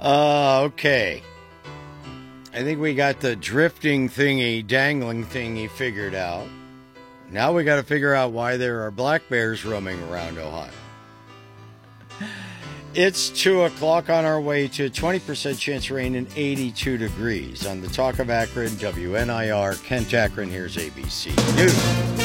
Okay. I think we got the drifting thingy, dangling thingy figured out. Now we got to figure out why there are black bears roaming around Ohio. It's 2 o'clock on our way to 20% chance of rain and 82 degrees. On the Talk of Akron, WNIR, Kent Akron, here's ABC News.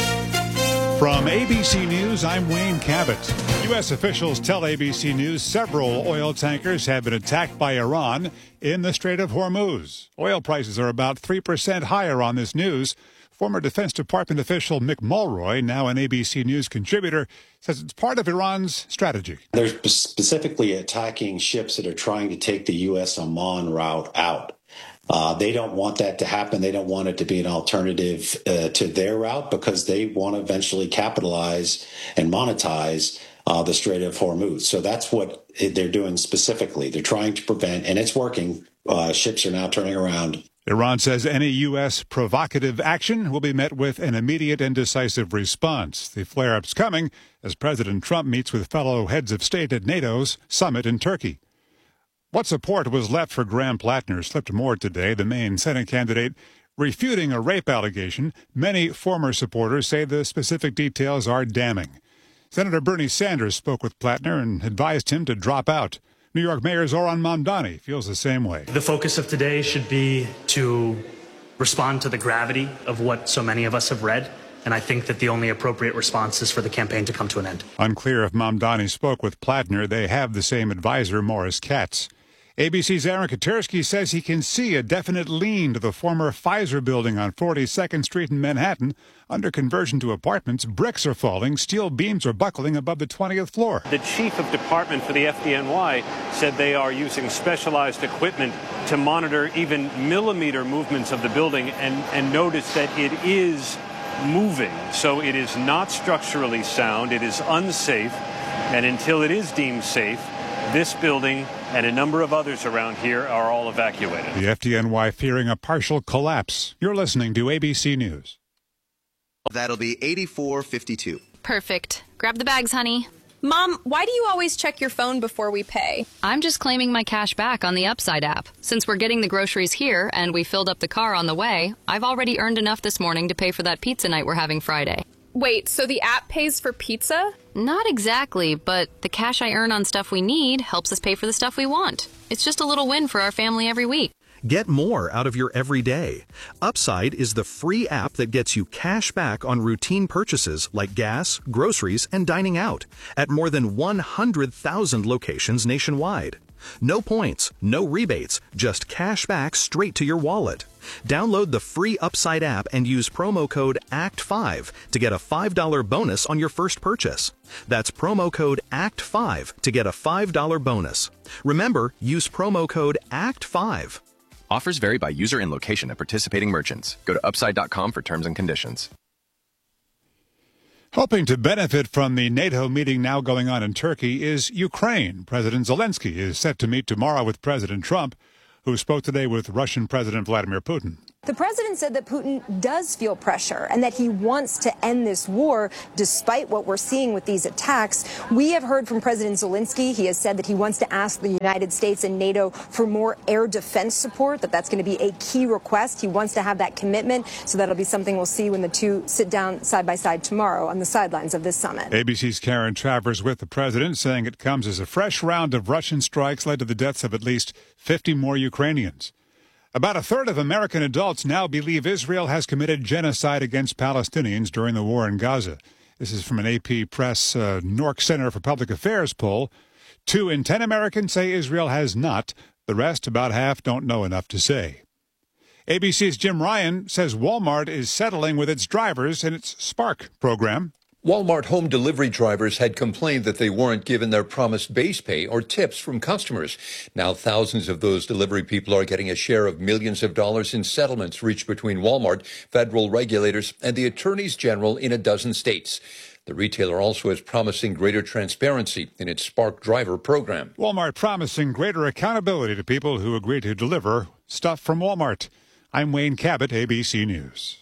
From ABC News, I'm Wayne Cabot. U.S. officials tell ABC News several oil tankers have been attacked by Iran in the Strait of Hormuz. Oil prices are about 3% higher on this news. Former Defense Department official Mick Mulroy, now an ABC News contributor, says it's part of Iran's strategy. They're specifically attacking ships that are trying to take the U.S. Oman route out. They don't want that to happen. They don't want it to be an alternative to their route because they want to eventually capitalize and monetize the Strait of Hormuz. So that's what they're doing specifically. They're trying to prevent, and it's working. Ships are now turning around. Iran says any U.S. provocative action will be met with an immediate and decisive response. The flare-up's coming as President Trump meets with fellow heads of state at NATO's summit in Turkey. What support was left for Graham Plattner slipped more today, the Maine Senate candidate refuting a rape allegation. Many former supporters say the specific details are damning. Senator Bernie Sanders spoke with Plattner and advised him to drop out. New York Mayor Zoran Mamdani feels the same way. The focus of today should be to respond to the gravity of what so many of us have read, and I think that the only appropriate response is for the campaign to come to an end. Unclear if Mamdani spoke with Plattner. They have the same advisor, Morris Katz. ABC's Aaron Katersky says he can see a definite lean to the former Pfizer building on 42nd Street in Manhattan. Under conversion to apartments, bricks are falling, steel beams are buckling above the 20th floor. The chief of department for the FDNY said they are using specialized equipment to monitor even millimeter movements of the building and notice that it is moving. So it is not structurally sound, it is unsafe, and until it is deemed safe, this building and a number of others around here are all evacuated. The FDNY fearing a partial collapse. You're listening to ABC News. That'll be 84.52. Perfect. Grab the bags, honey. Mom, why do you always check your phone before we pay? I'm just claiming my cash back on the Upside app. Since we're getting the groceries here and we filled up the car on the way, I've already earned enough this morning to pay for that pizza night we're having Friday. Wait, so the app pays for pizza? Not exactly, but the cash I earn on stuff we need helps us pay for the stuff we want. It's just a little win for our family every week. Get more out of your everyday. Upside is the free app that gets you cash back on routine purchases like gas, groceries, and dining out at more than 100,000 locations nationwide. No points, no rebates, just cash back straight to your wallet. Download the free Upside app and use promo code ACT5 to get a $5 bonus on your first purchase. That's promo code ACT5 to get a $5 bonus. Remember, use promo code ACT5. Offers vary by user and location at participating merchants. Go to upside.com for terms and conditions. Hoping to benefit from the NATO meeting now going on in Turkey is Ukraine. President Zelensky is set to meet tomorrow with President Trump, who spoke today with Russian President Vladimir Putin. The president said that Putin does feel pressure and that he wants to end this war despite what we're seeing with these attacks. We have heard from President Zelensky. He has said that he wants to ask the United States and NATO for more air defense support, that's going to be a key request. He wants to have that commitment, so that'll be something we'll see when the two sit down side by side tomorrow on the sidelines of this summit. ABC's Karen Travers with the president, saying it comes as a fresh round of Russian strikes led to the deaths of at least 50 more Ukrainians. About a third of American adults now believe Israel has committed genocide against Palestinians during the war in Gaza. This is from an AP Press Nork Center for Public Affairs poll. 2 in 10 Americans say Israel has not. The rest, about half, don't know enough to say. ABC's Jim Ryan says Walmart is settling with its drivers in its Spark program. Walmart home delivery drivers had complained that they weren't given their promised base pay or tips from customers. Now thousands of those delivery people are getting a share of millions of dollars in settlements reached between Walmart, federal regulators, and the attorneys general in a dozen states. The retailer also is promising greater transparency in its Spark driver program. Walmart promising greater accountability to people who agree to deliver stuff from Walmart. I'm Wayne Cabot, ABC News.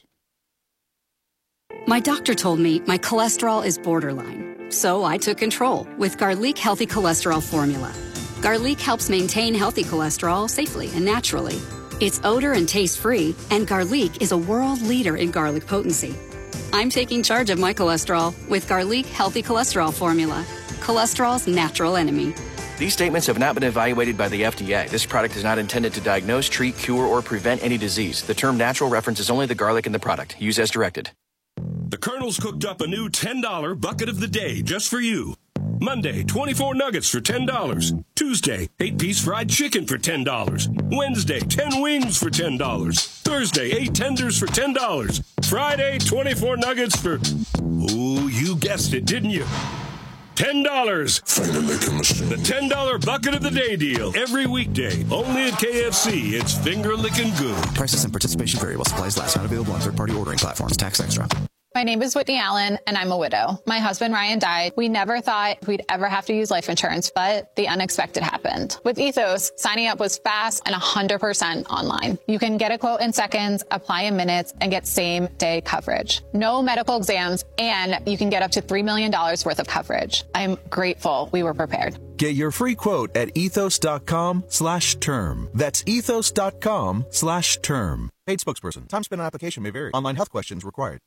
My doctor told me my cholesterol is borderline, so I took control with Garlic Healthy Cholesterol Formula. Garlic helps maintain healthy cholesterol safely and naturally. It's odor and taste-free, and Garlic is a world leader in garlic potency. I'm taking charge of my cholesterol with Garlic Healthy Cholesterol Formula, cholesterol's natural enemy. These statements have not been evaluated by the FDA. This product is not intended to diagnose, treat, cure, or prevent any disease. The term natural references only the garlic in the product. Use as directed. The Colonel's cooked up a new $10 bucket of the day just for you. Monday, 24 nuggets for $10. Tuesday, 8-piece fried chicken for $10. Wednesday, 10 wings for $10. Thursday, 8 tenders for $10. Friday, 24 nuggets for... Ooh, you guessed it, didn't you? $10. Finger licking machine. The $10 bucket of the day deal. Every weekday. Only at KFC. It's finger licking good. Prices and participation vary while supplies last. Not available on third-party ordering platforms. Tax extra. My name is Whitney Allen, and I'm a widow. My husband, Ryan, died. We never thought we'd ever have to use life insurance, but the unexpected happened. With Ethos, signing up was fast and 100% online. You can get a quote in seconds, apply in minutes, and get same-day coverage. No medical exams, and you can get up to $3 million worth of coverage. I'm grateful we were prepared. Get your free quote at ethos.com/term. That's ethos.com/term. Paid spokesperson. Time spent on application may vary. Online health questions required.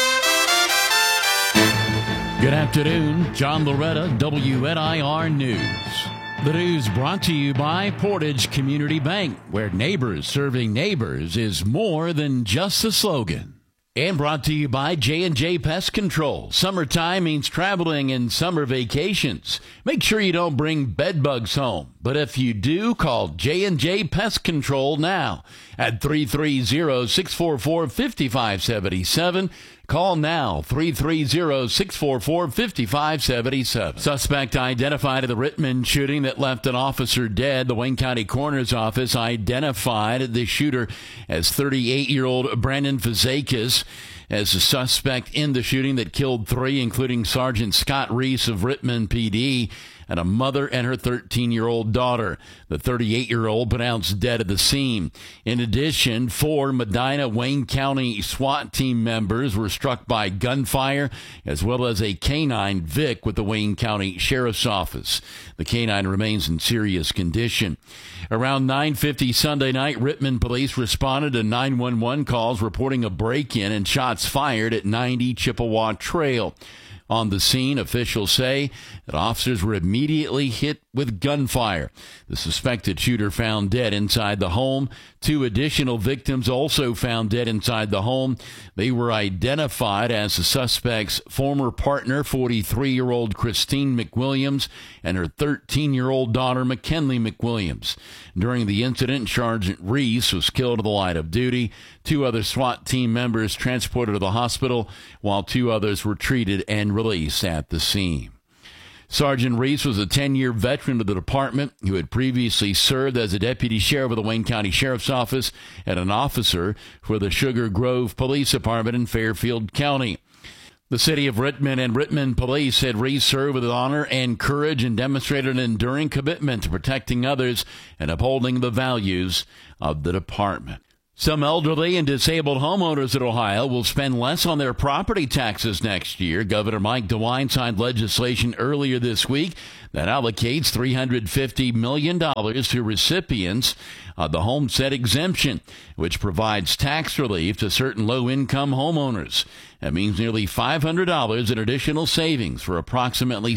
Good afternoon. John Loretta, WNIR News. The news brought to you by Portage Community Bank, where neighbors serving neighbors is more than just a slogan. And brought to you by J&J Pest Control. Summertime means traveling and summer vacations. Make sure you don't bring bed bugs home. But if you do, call J&J Pest Control now at 330-644-5577. Call now, 330-644-5577. Suspect identified at the Rittman shooting that left an officer dead. The Wayne County Coroner's Office identified the shooter as 38-year-old Brandon Fazakis as the suspect in the shooting that killed 3, including Sergeant Scott Reese of Rittman PD, and a mother and her 13-year-old daughter. The 38-year-old pronounced dead at the scene. In addition, 4 Medina Wayne County SWAT team members were struck by gunfire, as well as a canine Vic with the Wayne County Sheriff's Office. The canine remains in serious condition. Around 9:50 Sunday night, Rittman police responded to 911 calls reporting a break-in and shots fired at 90 Chippewa Trail. On the scene, officials say that officers were immediately hit with gunfire. The suspected shooter found dead inside the home. 2 additional victims also found dead inside the home. They were identified as the suspect's former partner, 43-year-old Christine McWilliams, and her 13-year-old daughter, McKinley McWilliams. During the incident, Sergeant Reese was killed in the line of duty. 2 other SWAT team members transported to the hospital, while 2 others were treated and released at the scene. Sergeant Reese was a 10-year veteran of the department who had previously served as a deputy sheriff of the Wayne County Sheriff's Office and an officer for the Sugar Grove Police Department in Fairfield County. The city of Rittman and Rittman police said Reese served with honor and courage and demonstrated an enduring commitment to protecting others and upholding the values of the department. Some elderly and disabled homeowners in Ohio will spend less on their property taxes next year. Governor Mike DeWine signed legislation earlier this week that allocates $350 million to recipients of the homestead exemption, which provides tax relief to certain low-income homeowners. That means nearly $500 in additional savings for approximately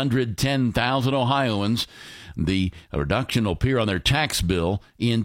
710,000 Ohioans. The reduction will appear on their tax bill in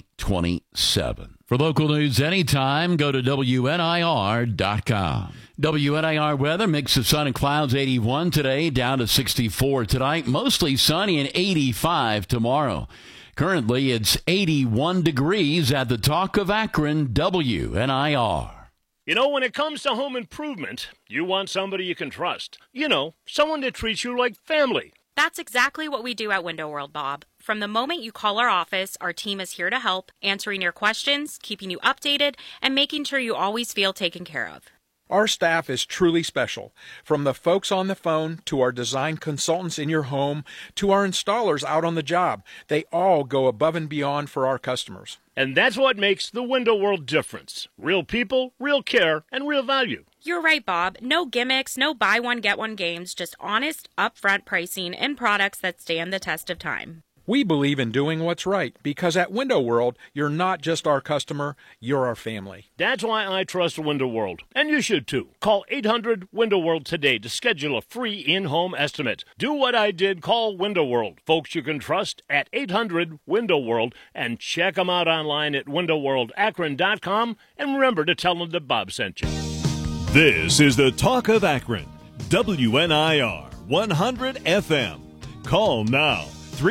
2027. For local news anytime, go to WNIR.com. WNIR weather, mix of sun and clouds, 81 today, down to 64 tonight, mostly sunny and 85 tomorrow. Currently, it's 81 degrees at the Talk of Akron, WNIR. You know, when it comes to home improvement, you want somebody you can trust. You know, someone that treats you like family. That's exactly what we do at Window World, Bob. From the moment you call our office, our team is here to help, answering your questions, keeping you updated, and making sure you always feel taken care of. Our staff is truly special. From the folks on the phone, to our design consultants in your home, to our installers out on the job, they all go above and beyond for our customers. And that's what makes the Window World difference. Real people, real care, and real value. You're right, Bob. No gimmicks, no buy one, get one games, just honest, upfront pricing and products that stand the test of time. We believe in doing what's right because at Window World, you're not just our customer, you're our family. That's why I trust Window World, and you should too. Call 800-WINDOW WORLD today to schedule a free in-home estimate. Do what I did, call Window World. Folks you can trust at 800-WINDOW WORLD, and check them out online at windowworldakron.com, and remember to tell them that Bob sent you. This is the Talk of Akron, WNIR 100 FM. Call now,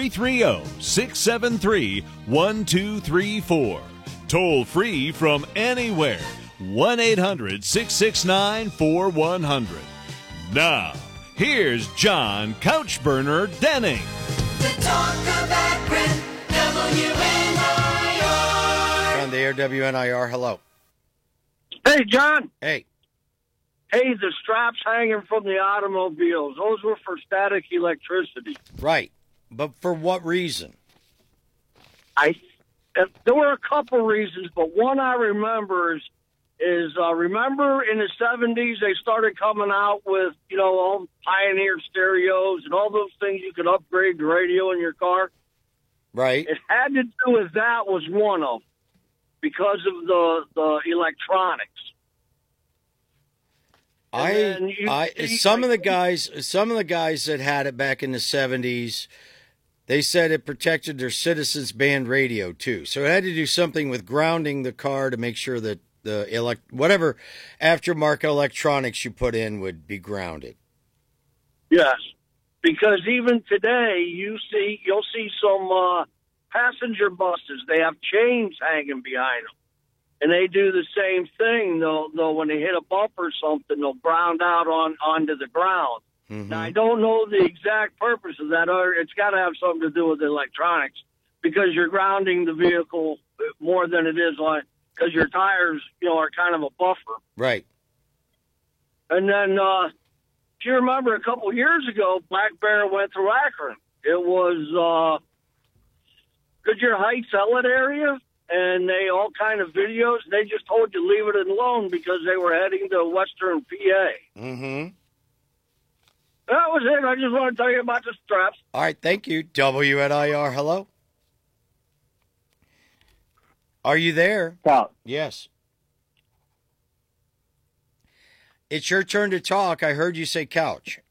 330-673-1234. Toll free from anywhere, 1-800-669-4100. Now, here's John Couchburner Denning. The Talk of Akron, WNIR. On the air, WNIR, hello. Hey, John. Hey. Hey, the straps hanging from the automobiles, those were for static electricity. Right. But for what reason? There were a couple reasons, but one I remember is remember in the 70s they started coming out with, all Pioneer stereos and all those things you could upgrade the radio in your car? Right. It had to do with that was one of them because of the electronics. Some of the guys that had it back in the 70s, they said it protected their Citizens Band radio too. So it had to do something with grounding the car to make sure that the whatever aftermarket electronics you put in would be grounded. Yes, because even today you'll see some passenger buses. They have chains hanging behind them. And they do the same thing, though when they hit a bump or something, they'll ground out onto the ground. Mm-hmm. Now, I don't know the exact purpose of that. It's got to have something to do with electronics because you're grounding the vehicle more than it is because your tires, are kind of a buffer. Right. And then, do you remember a couple years ago, Black Bear went through Akron? It was Goodyear Heights outlet area. And they all kind of videos. They just told you leave it alone because they were heading to Western PA. Mm-hmm. That was it. I just want to tell you about the straps. All right, thank you. WNIR, hello. Are you there? Couch. Yes. It's your turn to talk. I heard you say couch.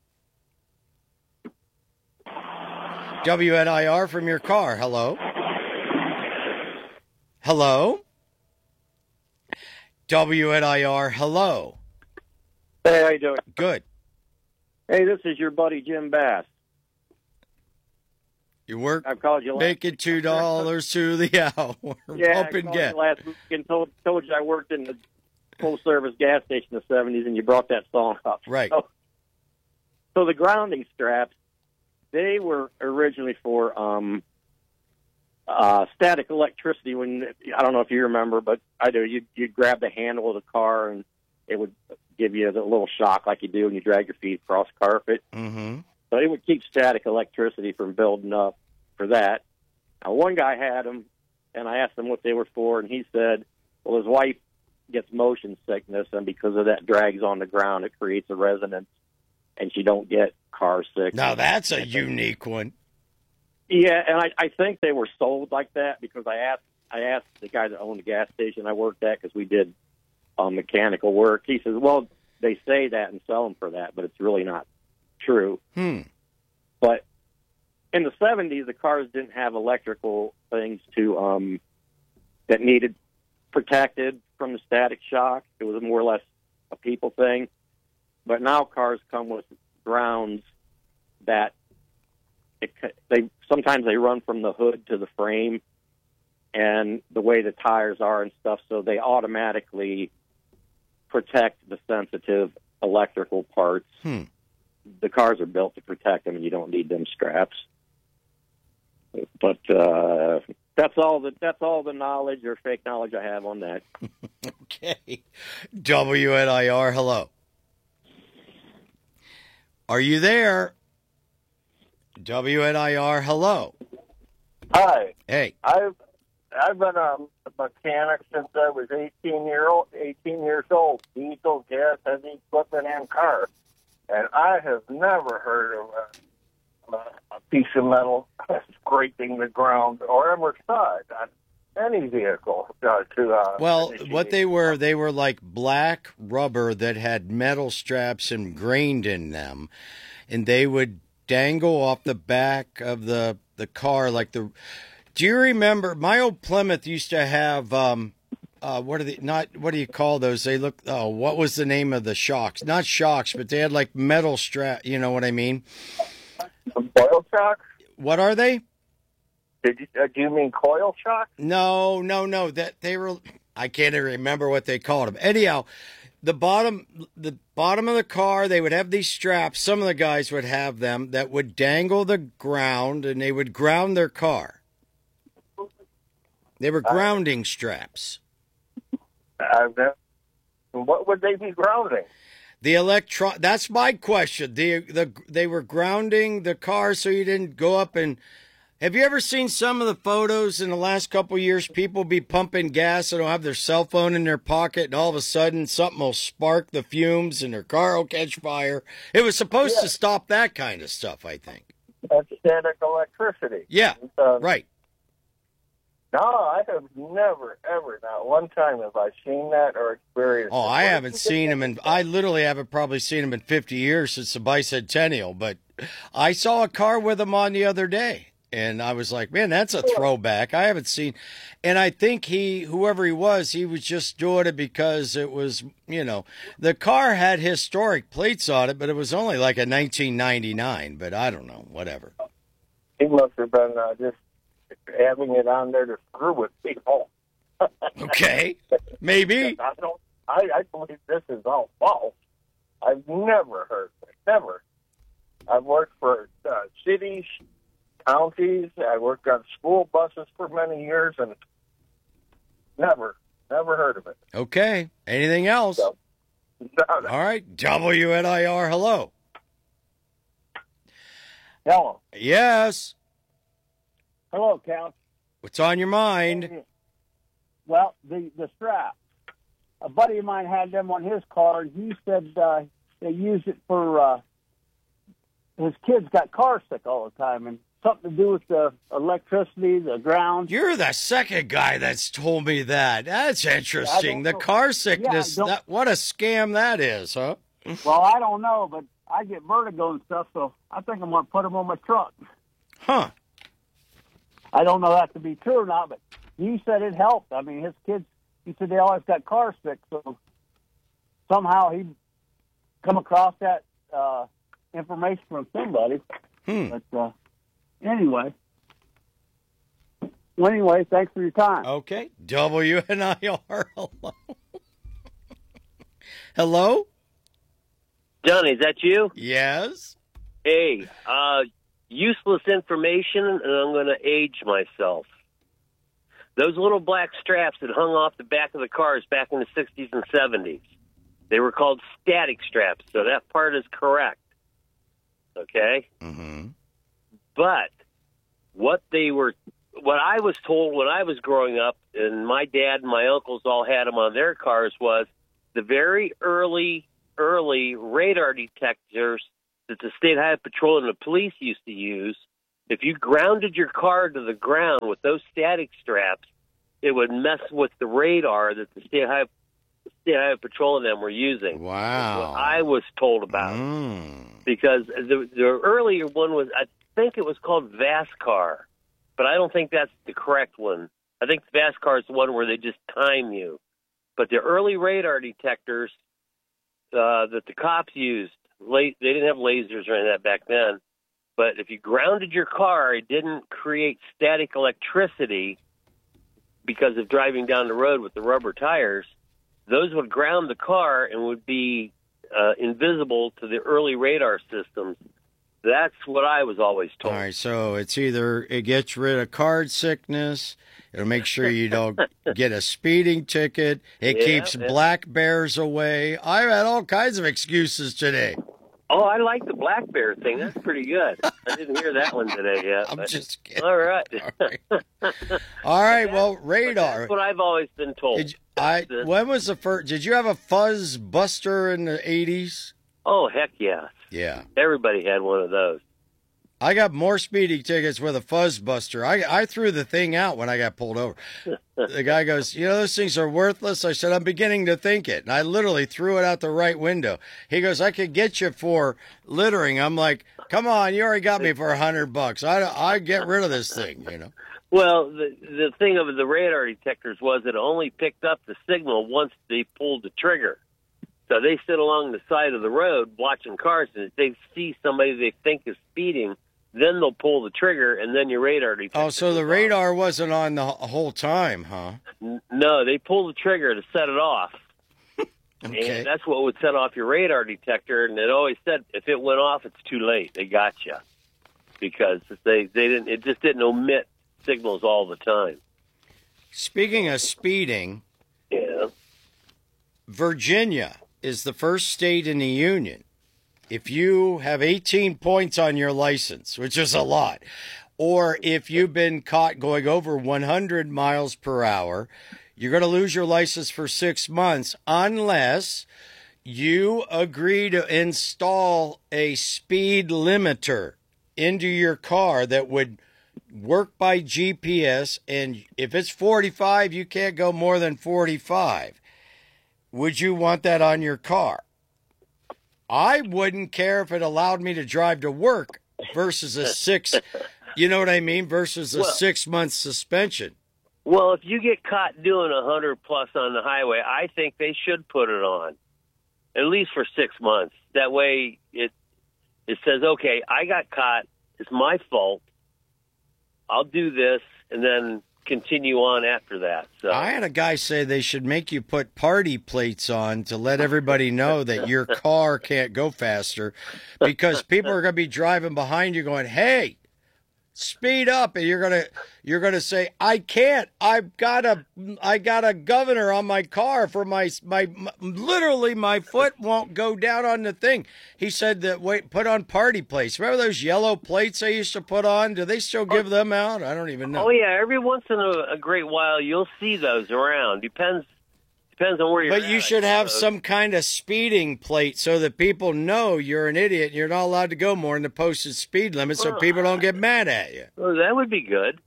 WNIR from your car. Hello. Hello? WNIR, hello. Hey, how you doing? Good. Hey, this is your buddy Jim Bass. You work I've called you making $2 to the hour. Yeah, Up and I called get. you last week and told you I worked in the full-service gas station in the 70s, and you brought that song up. Right. So the grounding straps, they were originally for static electricity. When I don't know if you remember, but I do. You'd grab the handle of the car, and it would give you a little shock like you do when you drag your feet across carpet. Mm-hmm. So it would keep static electricity from building up for that. Now, one guy had them, and I asked him what they were for, and he said, well, his wife gets motion sickness, and because of that drags on the ground, it creates a resonance, and she don't get car sick. Now, that's a unique one. Yeah, and I think they were sold like that because I asked the guy that owned the gas station I worked at because we did mechanical work. He says, well, they say that and sell them for that, but it's really not true. But in the 70s, the cars didn't have electrical things to that needed protected from the static shock. It was more or less a people thing. But now cars come with grounds that sometimes they run from the hood to the frame and the way the tires are and stuff, so they automatically protect the sensitive electrical parts. The cars are built to protect them, and you don't need them straps. But that's all the knowledge or fake knowledge I have on that. Okay. WNIR, hello. Are you there? WNIR, hello. Hi. Hey. I've been a mechanic since I was 18 years old. Diesel, gas, heavy equipment, and cars. And I have never heard of a piece of metal scraping the ground or ever saw it on any vehicle. Well, what they were like black rubber that had metal straps ingrained in them, and they would dangle off the back of the car like the. Do you remember my old Plymouth used to have what do you call those? They look. Oh, what was the name of the shocks? Not shocks, but they had like metal strap. You know what I mean? Coil shocks? What are they? Do you mean coil shocks? No. That they were. I can't even remember what they called them. Anyhow, the bottom of the car, they would have these straps. Some of the guys would have them that would dangle the ground, and they would ground their car. They were grounding straps. What would they be grounding? That's my question. They were grounding the car so you didn't go up and. Have you ever seen some of the photos in the last couple of years? People be pumping gas and they'll have their cell phone in their pocket, and all of a sudden something will spark the fumes and their car will catch fire. It was supposed to stop that kind of stuff, I think. That's static electricity. Yeah, right. No, I have never, ever, not one time have I seen that or experienced it. Oh, I haven't seen them, and I literally haven't probably seen them in 50 years since the bicentennial, but I saw a car with them on the other day. And I was like, man, that's a throwback. I haven't seen. And I think whoever he was just doing it because it was, the car had historic plates on it, but it was only like a 1999. But I don't know, whatever. He must have been just having it on there to screw with people. Okay, maybe. I believe this is all false. I've never heard of it. Never. I've worked for cities, counties. I worked on school buses for many years, and never heard of it. Okay. Anything else? So, all right. WNIR, hello. Hello. Yes. Hello, Count. What's on your mind? Well, the strap. A buddy of mine had them on his car, and he said they used it for his kids got car sick all the time, and something to do with the electricity, the ground. You're the second guy that's told me that. That's interesting. The car sickness, what a scam that is, huh? Well, I don't know, but I get vertigo and stuff, so I think I'm going to put them on my truck. Huh. I don't know that to be true or not, but he said it helped. I mean, his kids, he said they always got car sick, so somehow he come across that information from somebody. But anyway, thanks for your time. Okay. WNIR, hello. Hello? Johnny, is that you? Yes. Hey, useless information, and I'm going to age myself. Those little black straps that hung off the back of the cars back in the 60s and 70s, they were called static straps, so that part is correct. Okay? Mm-hmm. But what I was told when I was growing up, and my dad and my uncles all had them on their cars, was the very early radar detectors that the State Highway Patrol and the police used to use. If you grounded your car to the ground with those static straps, it would mess with the radar that the State Highway Patrol and them were using. Wow. That's what I was told about. Because the earlier one was, I think it was called VASCAR, but I don't think that's the correct one. I think VASCAR is the one where they just time you. But the early radar detectors that the cops used, they didn't have lasers or any of that back then. But if you grounded your car, it didn't create static electricity because of driving down the road with the rubber tires. Those would ground the car and would be invisible to the early radar systems. That's what I was always told. All right, so it's either it gets rid of car sickness, it'll make sure you don't get a speeding ticket, it keeps black bears away. I've had all kinds of excuses today. Oh, I like the black bear thing. That's pretty good. I didn't hear that one today yet. I'm just kidding. All right. All right, well, radar. That's what I've always been told. When was the first? Did you have a Fuzz Buster in the 80s? Oh, heck yeah. Yeah. Everybody had one of those. I got more speeding tickets with a fuzz buster. I threw the thing out when I got pulled over. The guy goes, those things are worthless. I said, I'm beginning to think it. And I literally threw it out the right window. He goes, I could get you for littering. I'm like, come on, you already got me for $100. I get rid of this thing, Well, the thing of the radar detectors was it only picked up the signal once they pulled the trigger. So they sit along the side of the road watching cars, and if they see somebody they think is speeding, then they'll pull the trigger, and then your radar detector. Oh, so the radar wasn't on the whole time, huh? No, they pull the trigger to set it off. Okay. And that's what would set off your radar detector, and it always said if it went off, it's too late. They got you. Because they didn't. It just didn't omit signals all the time. Speaking of speeding, Virginia is the first state in the union. If you have 18 points on your license, which is a lot, or if you've been caught going over 100 miles per hour, you're going to lose your license for 6 months unless you agree to install a speed limiter into your car that would work by GPS, and if it's 45, you can't go more than 45. Would you want that on your car? I wouldn't care if it allowed me to drive to work versus a 6, versus a 6 month suspension. Well, if you get caught doing 100 plus on the highway, I think they should put it on, at least for 6 months. That way it says, okay, I got caught. It's my fault. I'll do this, and then continue on after that. So I had a guy say they should make you put party plates on to let everybody know that your car can't go faster, because people are going to be driving behind you going, hey, speed up, and you're gonna say, I can't. I got a governor on my car for my literally my foot won't go down on the thing. He said that put on party plates. Remember those yellow plates they used to put on? Do they still give them out? I don't even know. Oh yeah, every once in a great while you'll see those around. Depends on where you're at. But you should have some kind of speeding plate so that people know you're an idiot and you're not allowed to go more than the posted speed limit, so people don't get mad at you. Well, that would be good.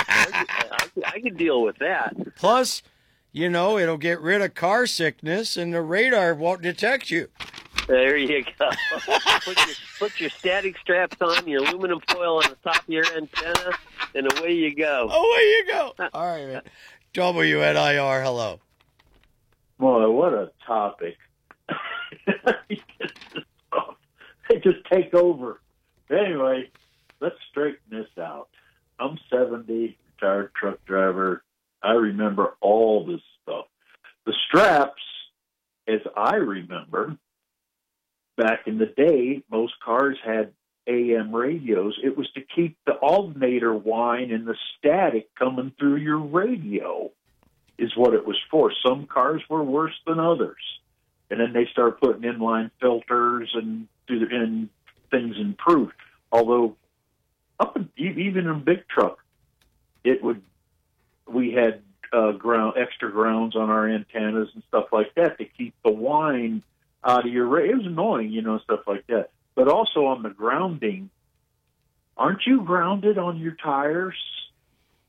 I could deal with that. Plus, it'll get rid of car sickness and the radar won't detect you. There you go. Put your static straps on, your aluminum foil on the top of your antenna, and away you go. Away you go. All right, man. WNIR, hello. Boy, what a topic. They just take over. Anyway, let's straighten this out. I'm 70, retired truck driver. I remember all this stuff. The straps, as I remember, back in the day, most cars had AM radios. It was to keep the alternator whine and the static coming through your radio is what it was for. Some cars were worse than others. And then they started putting inline filters and things improved. Although, even in big truck, we had extra grounds on our antennas and stuff like that to keep the whine out of your radio. It was annoying, stuff like that. But also on the grounding, aren't you grounded on your tires?